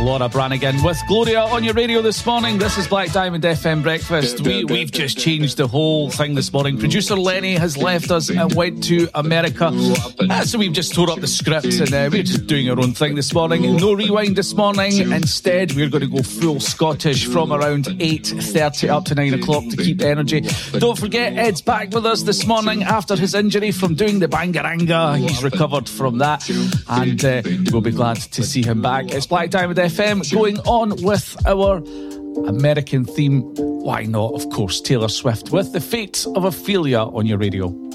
Laura Branigan with Gloria on your radio this morning. This is Black Diamond FM Breakfast. We've just changed the whole thing this morning. Producer Lenny has left us and went to America. So we've just tore up the script and we're just doing our own thing this morning. No rewind this morning. Instead, we're going to go full Scottish from around 8:30 up to 9 o'clock to keep the energy. Don't forget, Ed's back with us this morning after his injury from doing the Bangaranga. He's recovered from that and we'll be glad to see him back. It's Black Diamond FM going on with our American theme. Why not? Of course, Taylor Swift with The Fate of Ophelia on your radio.